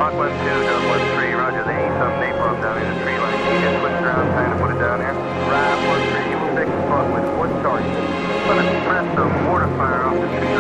Mach 1-2, Dub 1-3, roger, they need some napalm down in the tree line. Can you just switch around, kind of put it down here? Right, 1-3, you will take the spot with one target. I'm going to press the mortar fire off the tree